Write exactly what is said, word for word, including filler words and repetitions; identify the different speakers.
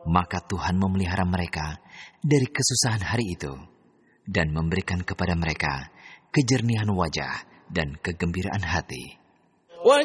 Speaker 1: Maka Tuhan memelihara mereka dari kesusahan hari itu dan memberikan kepada mereka kejernihan wajah dan kegembiraan hati.